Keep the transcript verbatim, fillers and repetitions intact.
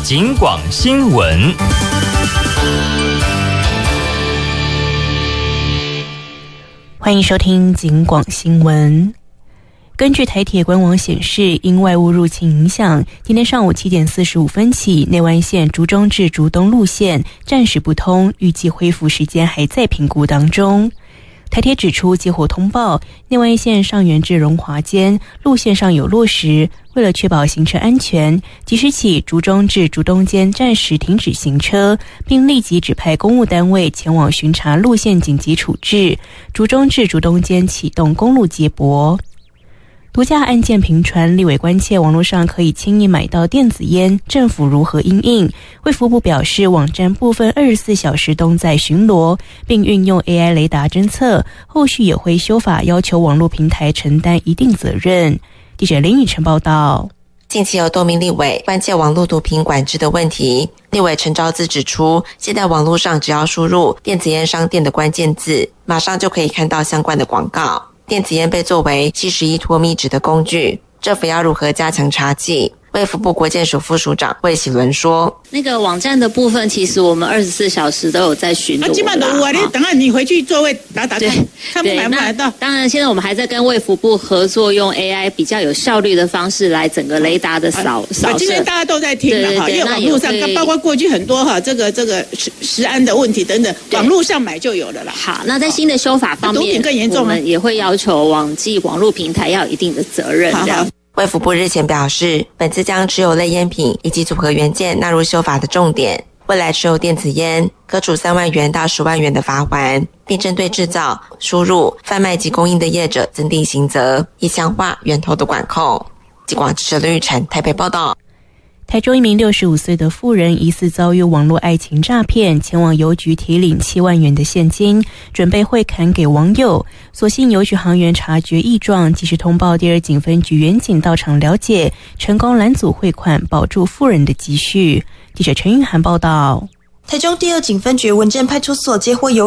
警广新闻。 欢迎收听警广新闻。根据台铁官网显示，因外物入侵影响，今天上午七点四十五分起，内湾线竹中至竹东路线暂时不通，预计恢复时间还在评估当中。台铁指出，接获通报，内湾线上元至荣华间路线上有落石，为了确保行车安全，即时起竹中至竹东间暂时停止行车，并立即指派公务单位前往巡查路线紧急处置，竹中至竹东间启动公路接驳。独家案件频传，立委关切网络上可以轻易买到电子烟，政府如何因应？卫福部表示，网站部分二十四小时都在巡逻，并运用 A I 雷达侦测，后续也会修法要求网络平台承担一定责任。记者林宇晨报道。 近期有多名立委关切网络毒品管制的问题，立委陈昭姿指出，现在网络上只要输入电子烟商店的关键字，马上就可以看到相关的广告。电子烟被作为七十一脱密纸的工具，政府要如何加强查缉？卫福部国健署副署长魏喜伦说：“ 那个网站的部分，其实我们二十四小时都有在巡逻。基本都有啊，你等下你回去座位打打看，看不买不买到。当然，现在我们还在跟卫福部合作，用 A I 比较有效率的方式来整个雷达的扫扫射。今天大家都在听了哈，因为网络上包括过去很多哈，这个这个食食安的问题等等，网络上买就有了啦。好，那在新的修法方面，毒品更严重，我们也会要求网际网络平台要有一定的责任。这样。” 卫福部日前表示，本次将持有类烟品以及组合元件纳入修法的重点，未来持有电子烟可处三万元到十万元的罚锾，并针对制造、输入、贩卖及供应的业者增订刑责，以强化源头的管控。警广记者吕玉成台北报道。 台中一名六十五岁的妇人疑似遭遇网络爱情诈骗，前往邮局提领七万元的现金，准备汇款给网友。所幸邮局行员察觉异状，及时通报第二警分局员警到场了解，成功拦阻汇款，保住妇人的积蓄。记者陈玉涵报道。 台中第二警分局文正派出所接获邮